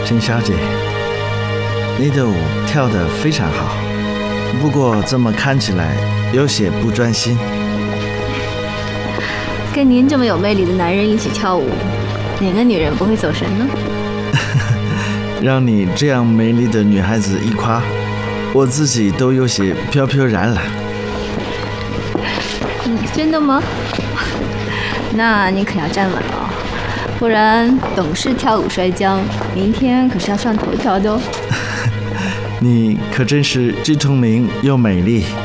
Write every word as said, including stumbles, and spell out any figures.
陈小姐，你的舞跳得非常好，不过这么看起来有些不专心。 跟您这么有魅力的男人一起跳舞，哪个女人不会走神呢？ 让你这样美丽的女孩子一夸，我自己都有些飘飘然了。 嗯，真的吗？那你可要站稳了，不然董事跳舞摔跤，明天可是要上头条的哦。 你可真是既聪明又美丽。